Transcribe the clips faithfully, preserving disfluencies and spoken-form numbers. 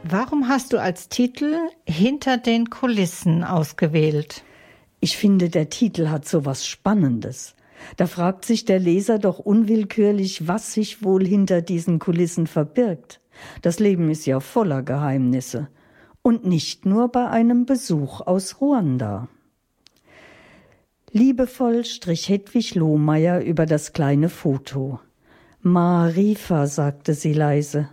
Warum hast du als Titel Hinter den Kulissen ausgewählt? Ich finde, der Titel hat so was Spannendes. Da fragt sich der Leser doch unwillkürlich, was sich wohl hinter diesen Kulissen verbirgt. Das Leben ist ja voller Geheimnisse. Und nicht nur bei einem Besuch aus Ruanda. Liebevoll strich Hedwig Lohmeier über das kleine Foto. Marifa, sagte sie leise.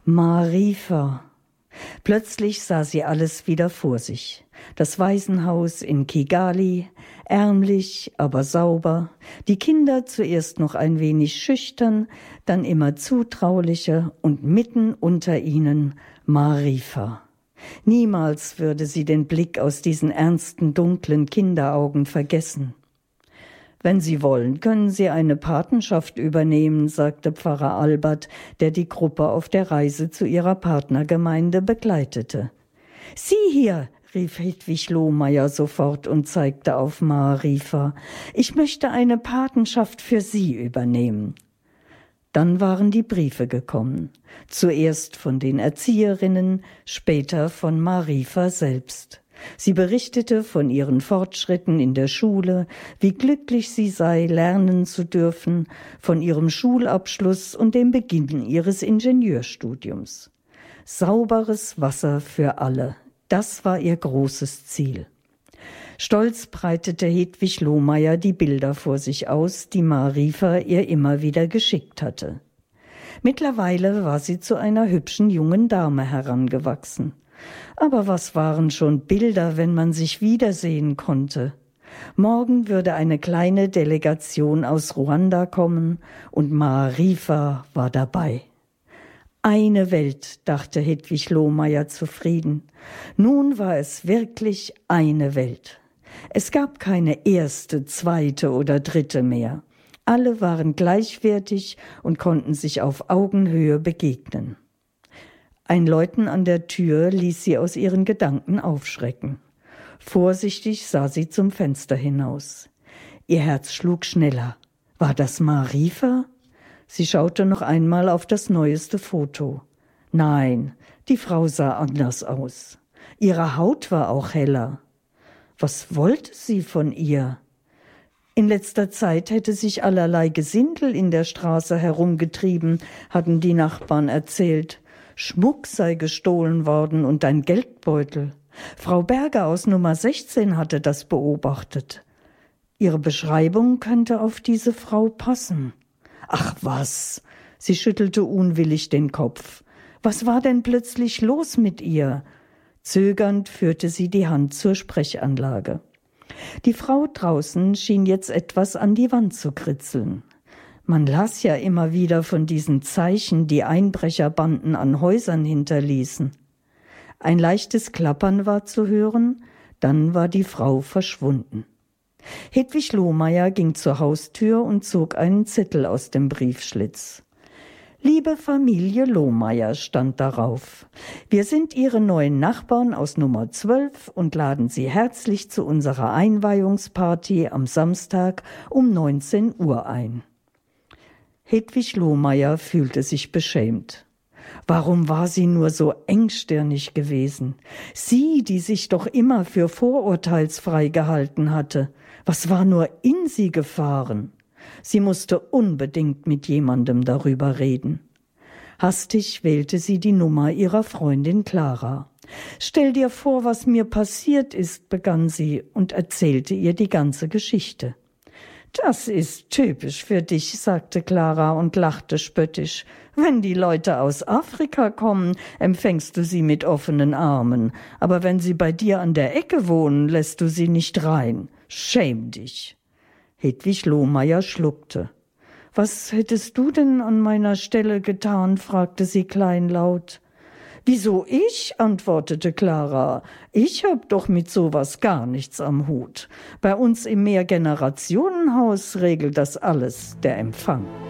Marifa. Plötzlich sah sie alles wieder vor sich. Das Waisenhaus in Kigali, ärmlich, aber sauber, die Kinder zuerst noch ein wenig schüchtern, dann immer zutraulicher und mitten unter ihnen Marifa. Niemals würde sie den Blick aus diesen ernsten, dunklen Kinderaugen vergessen. »Wenn Sie wollen, können Sie eine Patenschaft übernehmen«, sagte Pfarrer Albert, der die Gruppe auf der Reise zu ihrer Partnergemeinde begleitete. »Sie hier«, rief Hedwig Lohmeier sofort und zeigte auf Marifa. »Ich möchte eine Patenschaft für Sie übernehmen.« Dann waren die Briefe gekommen. Zuerst von den Erzieherinnen, später von Marifa selbst. Sie berichtete von ihren Fortschritten in der Schule, wie glücklich sie sei, lernen zu dürfen, von ihrem Schulabschluss und dem Beginn ihres Ingenieurstudiums. Sauberes Wasser für alle, das war ihr großes Ziel. Stolz breitete Hedwig Lohmeier die Bilder vor sich aus, die Marifa ihr immer wieder geschickt hatte. Mittlerweile war sie zu einer hübschen jungen Dame herangewachsen. Aber was waren schon Bilder, wenn man sich wiedersehen konnte? Morgen würde eine kleine Delegation aus Ruanda kommen und Marifa war dabei. Eine Welt, dachte Hedwig Lohmeier zufrieden. Nun war es wirklich eine Welt. Es gab keine erste, zweite oder dritte mehr. Alle waren gleichwertig und konnten sich auf Augenhöhe begegnen. Ein Läuten an der Tür ließ sie aus ihren Gedanken aufschrecken. Vorsichtig sah sie zum Fenster hinaus. Ihr Herz schlug schneller. War das Marifa? Sie schaute noch einmal auf das neueste Foto. Nein, die Frau sah anders aus. Ihre Haut war auch heller. Was wollte sie von ihr? In letzter Zeit hätte sich allerlei Gesindel in der Straße herumgetrieben, hatten die Nachbarn erzählt. Schmuck sei gestohlen worden und ein Geldbeutel. Frau Berger aus Nummer sechzehn hatte das beobachtet. Ihre Beschreibung könnte auf diese Frau passen. Ach was, sie schüttelte unwillig den Kopf. Was war denn plötzlich los mit ihr? Zögernd führte sie die Hand zur Sprechanlage. Die Frau draußen schien jetzt etwas an die Wand zu kritzeln. Man las ja immer wieder von diesen Zeichen, die Einbrecherbanden an Häusern hinterließen. Ein leichtes Klappern war zu hören, dann war die Frau verschwunden. Hedwig Lohmeier ging zur Haustür und zog einen Zettel aus dem Briefschlitz. »Liebe Familie Lohmeier«, stand darauf, »wir sind Ihre neuen Nachbarn aus Nummer zwölf und laden Sie herzlich zu unserer Einweihungsparty am Samstag um neunzehn Uhr ein.« Hedwig Lohmeier fühlte sich beschämt. Warum war sie nur so engstirnig gewesen? Sie, die sich doch immer für vorurteilsfrei gehalten hatte. Was war nur in sie gefahren? Sie musste unbedingt mit jemandem darüber reden. Hastig wählte sie die Nummer ihrer Freundin Clara. »Stell dir vor, was mir passiert ist«, begann sie und erzählte ihr die ganze Geschichte. »Das ist typisch für dich«, sagte Clara und lachte spöttisch. »Wenn die Leute aus Afrika kommen, empfängst du sie mit offenen Armen. Aber wenn sie bei dir an der Ecke wohnen, lässt du sie nicht rein. Schäm dich.« Hedwig Lohmeier schluckte. »Was hättest du denn an meiner Stelle getan?«, fragte sie kleinlaut. »Wieso ich?«, antwortete Clara. »Ich hab doch mit sowas gar nichts am Hut. Bei uns im Mehrgenerationenhaus regelt das alles der Empfang.«